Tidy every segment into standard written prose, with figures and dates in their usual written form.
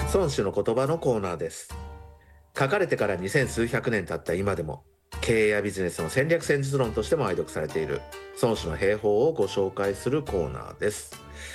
孫子の言葉のコーナーです。書かれてから2000数百年経った今でも、経営やビジネスの戦略戦術論としても愛読されている孫子の兵法をご紹介するコーナーです。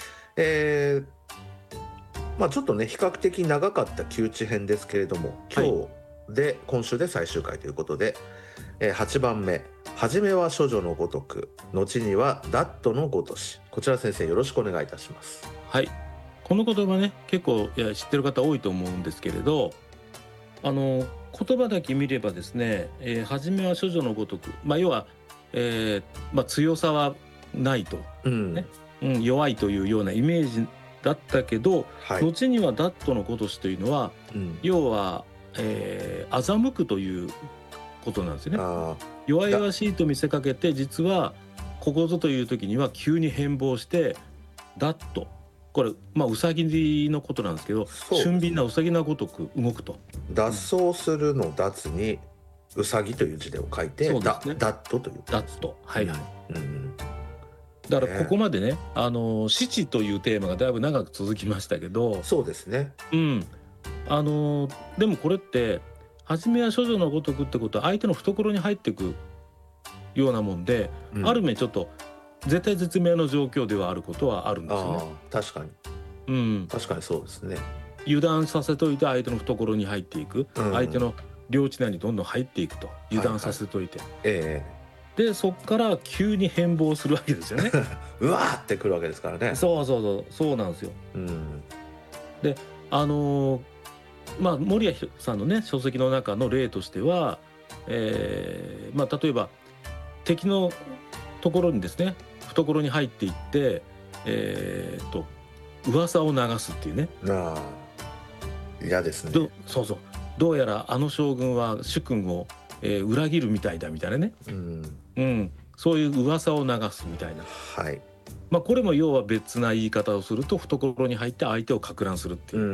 ちょっとね比較的長かった旧知編ですけれども、今週で最終回ということで、8番目、初めは処女のごとく、後にはダットのごとし。こちら先生よろしくお願いいたします。 はい、この言葉ね結構知ってる方多いと思うんですけれど、言葉だけ見ればですね、初めは処女のごとく、要は、強さはないと、弱いというようなイメージだったけど、後にはダットのごとしというのは、要は、欺くということなんですよね。弱々しいと見せかけて、実はここぞという時には急に変貌してダッと、これウサギのことなんですけど、俊敏なウサギなごとく動くと。 脱走するの脱にウサギという字でを書いて、ダットというダット、だからここまでね、死地というテーマがだいぶ長く続きましたけど、 そうですね。 でもこれって初めは処女のごとくってことは相手の懐に入っていくようなもんで、ある面ちょっと絶対絶命の状況ではあることはあるんですよね。 確かに、確かにそうですね。 油断させといて相手の懐に入っていく、相手の領地内にどんどん入っていくと、油断させといて、でそっから急に変貌するわけですよね。 うわーってくるわけですからね。 そうなんですよ。で森谷さんのね書籍の中の例としては、例えば敵のところにですね懐に入っていって、噂を流すっていうね。 嫌ですね。 どうやらあの将軍は主君を、裏切るみたいだみたいなね、そういう噂を流すみたいな。これも要は別な言い方をすると、懐に入って相手を撹乱するっていう。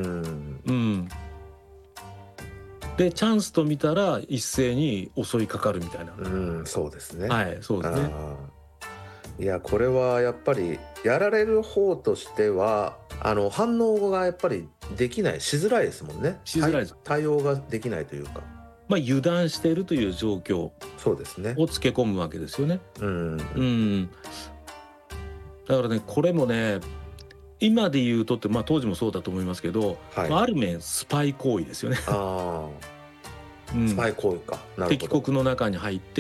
でチャンスと見たら一斉に襲いかかるみたいな。 そうですね。 そうですね。 いやこれはやっぱりやられる方としては反応がやっぱりできない、しづらいですもんね。対応ができないというか、 油断しているという状況をつけ込むわけですよね。だからねこれもね今で言うとって、当時もそうだと思いますけど、ある面スパイ行為ですよね。 スパイ行為か。 敵国の中に入って